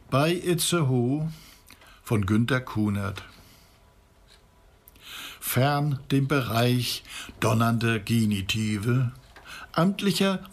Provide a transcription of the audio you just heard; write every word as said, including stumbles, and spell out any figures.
Bei Itzehoe von Günter Kunert. Fern dem Bereich donnernder Genitive, amtlicher